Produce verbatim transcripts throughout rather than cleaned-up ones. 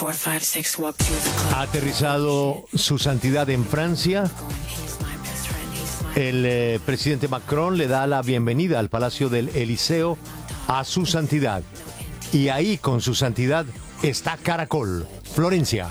Ha aterrizado su santidad en Francia. El eh, presidente Macron le da la bienvenida al Palacio del Eliseo a su santidad. Y ahí con su santidad está Caracol. Florencia.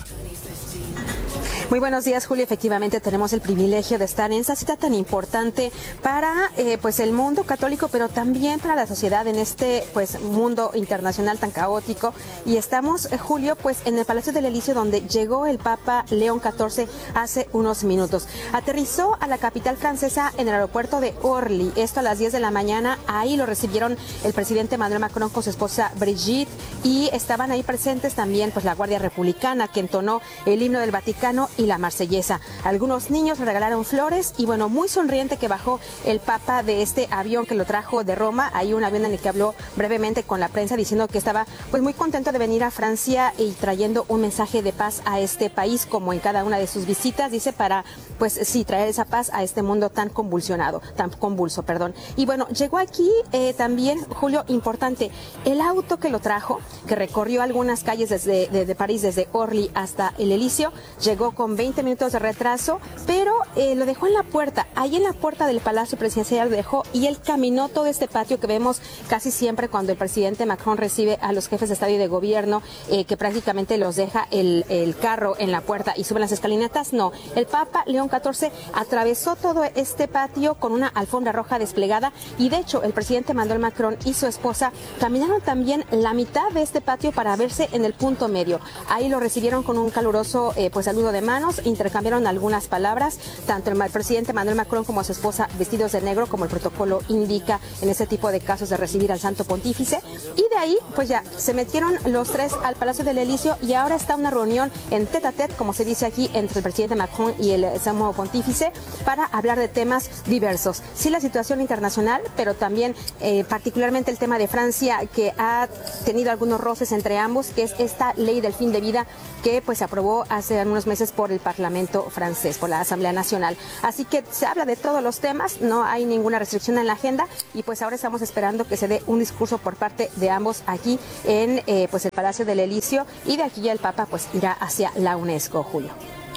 Muy buenos días, Julio. Efectivamente tenemos el privilegio de estar en esta cita tan importante para eh, pues el mundo católico, pero también para la sociedad en este pues mundo internacional tan caótico. Y estamos, eh, Julio, pues en el Palacio del Eliseo, donde llegó el Papa León catorce hace unos minutos. Aterrizó a la capital francesa en el aeropuerto de Orly, esto a las diez de la mañana. Ahí lo recibieron el presidente Emmanuel Macron con su esposa Brigitte, y estaban ahí presentes también pues la Guardia Republicana, que entonó el himno del Vaticano y la Marsellesa. Algunos niños le regalaron flores y bueno, muy sonriente que bajó el Papa de este avión que lo trajo de Roma. Hay un avión en el que habló brevemente con la prensa diciendo que estaba pues muy contento de venir a Francia y trayendo un mensaje de paz a este país, como en cada una de sus visitas, dice, para pues sí, traer esa paz a este mundo tan convulsionado, tan convulso, perdón. Y bueno, llegó aquí eh, también, Julio, importante, el auto que lo trajo, que recorrió algunas calles desde de, de París, desde Orly hasta el Elíseo, llegó con veinte minutos de retraso, pero eh, lo dejó en la puerta, ahí en la puerta del Palacio Presidencial lo dejó, y él caminó todo este patio que vemos casi siempre cuando el presidente Macron recibe a los jefes de Estado y de Gobierno, eh, que prácticamente los deja el, el carro en la puerta y suben las escalinatas. No, el Papa León catorce atravesó todo este patio con una alfombra roja desplegada, y de hecho el presidente Emmanuel Macron y su esposa caminaron también la mitad de este patio para verse en el punto medio. Ahí lo recibieron con un caluroso eh, pues saludo de mano. Intercambiaron algunas palabras, tanto el presidente Emmanuel Macron como su esposa, vestidos de negro, como el protocolo indica en ese tipo de casos de recibir al Santo Pontífice. Y de ahí, pues ya, se metieron los tres al Palacio del Elíseo, y ahora está una reunión en tete a tete, como se dice aquí, entre el presidente Macron y el Santo Pontífice, para hablar de temas diversos. Sí, la situación internacional, pero también eh, particularmente el tema de Francia, que ha tenido algunos roces entre ambos, que es esta ley del fin de vida que pues se aprobó hace unos meses por el Parlamento francés, por la Asamblea Nacional. Así que se habla de todos los temas, no hay ninguna restricción en la agenda, y pues ahora estamos esperando que se dé un discurso por parte de ambos aquí en eh, pues el Palacio del Elíseo, y de aquí ya el Papa pues irá hacia la UNESCO, Julio.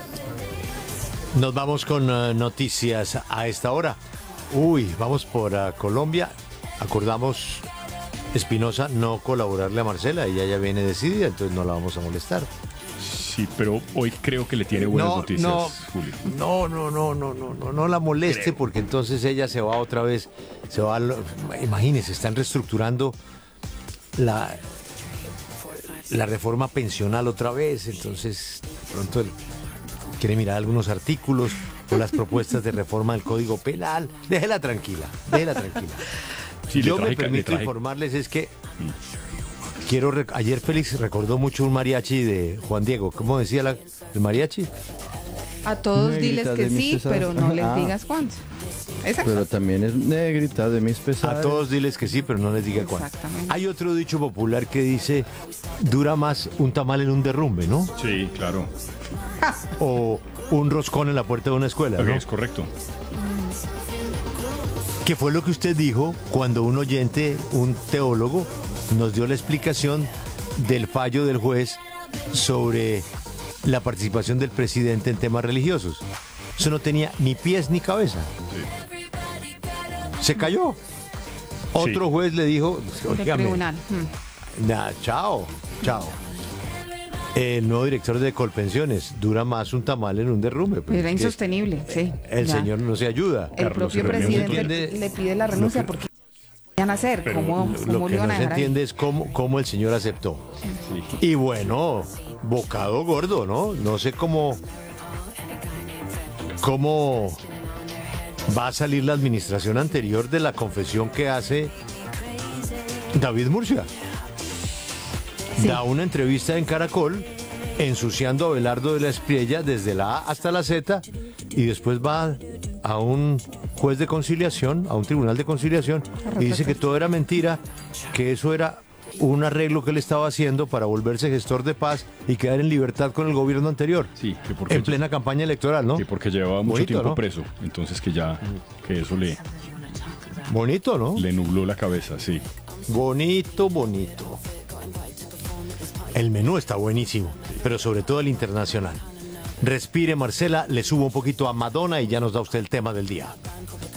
Nos vamos con uh, noticias a esta hora. Uy, vamos por uh, Colombia. Acordamos, Espinosa, no colaborarle a Marcela, ella ya viene decidida, entonces no la vamos a molestar. Sí, pero hoy creo que le tiene buenas no, noticias, no, Julio. No, no, no, no, no, no, no la moleste, creo. Porque entonces ella se va otra vez, se va, a, imagínense, están reestructurando la, la reforma pensional otra vez, entonces pronto él quiere mirar algunos artículos o las propuestas de reforma del Código Penal. Déjela tranquila, déjela tranquila. Sí, Yo traje, me permito informarles es que quiero, ayer Félix recordó mucho un mariachi de Juan Diego. ¿Cómo decía la, el mariachi? A todos Negrita diles que sí, pero no les ah. digas cuánto. Exacto. Pero también es negrita de mis pesares. A todos diles que sí, pero no les diga cuánto. Hay otro dicho popular que dice, dura más un tamal en un derrumbe, ¿no? Sí, claro. O un roscón en la puerta de una escuela, ¿no? Okay, es correcto. ¿Qué fue lo que usted dijo cuando un oyente, un teólogo, nos dio la explicación del fallo del juez sobre la participación del presidente en temas religiosos? Eso no tenía ni pies ni cabeza. Sí. Se cayó. Otro sí. juez le dijo, tribunal. Nah, chao, chao. El nuevo director de Colpensiones, dura más un tamal en un derrumbe. Era insostenible, sí. El ya. señor no se ayuda. El Carlos propio presidente entiende, le pide la renuncia que, porque van a hacer, como lo que no se entiende es cómo, cómo el señor aceptó. Sí. Y bueno, bocado gordo, ¿no? No sé cómo cómo va a salir la administración anterior de la confesión que hace David Murcia. Sí. Da una entrevista en Caracol ensuciando a Abelardo de la Espriella desde la A hasta la Z, y después va a un juez de conciliación, a un tribunal de conciliación, y dice que todo era mentira, que eso era un arreglo que él estaba haciendo para volverse gestor de paz y quedar en libertad con el gobierno anterior. Sí, que porque en plena campaña electoral, ¿no? Sí, porque llevaba mucho Bonito, tiempo ¿no? preso, entonces que ya, que eso le... Bonito, ¿no? Le nubló la cabeza, sí. Bonito, bonito. El menú está buenísimo, pero sobre todo el internacional. Respire, Marcela, le subo un poquito a Madonna y ya nos da usted el tema del día.